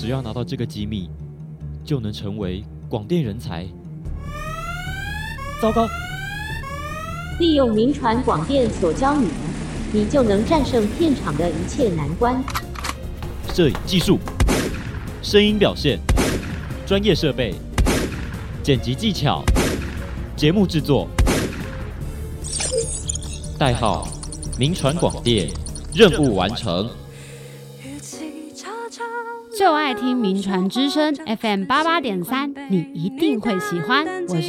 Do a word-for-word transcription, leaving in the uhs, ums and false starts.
只要拿到这个机密，就能成为广电人才。糟糕！ 利用民传广电所教你的，你就能战胜片场的一切难关。 摄影技术、声音表现、专业设备、剪辑技巧、节目制作。代号：民传广电，任务完成。 就爱听民传之声 F M 八八点三，你一定会喜欢。我是